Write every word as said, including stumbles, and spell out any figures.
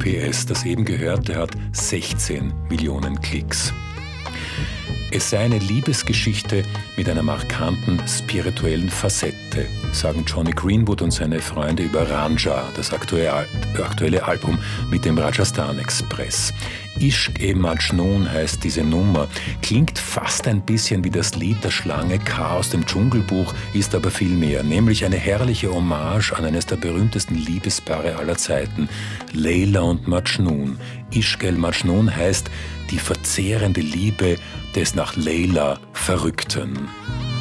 P S, das eben gehörte, hat sechzehn Millionen Klicks. Es sei eine Liebesgeschichte mit einer markanten spirituellen Facette, sagen Jonny Greenwood und seine Freunde über Ranja, das aktuelle Album mit dem Rajasthan Express. Ishq-e-Majnun heißt diese Nummer, klingt fast ein bisschen wie das Lied der Schlange K aus dem Dschungelbuch, ist aber viel mehr, nämlich eine herrliche Hommage an eines der berühmtesten Liebespaare aller Zeiten, Leila und Majnun. Ishq-e-Majnun heißt die verzehrende Liebe des nach Leila Verrückten.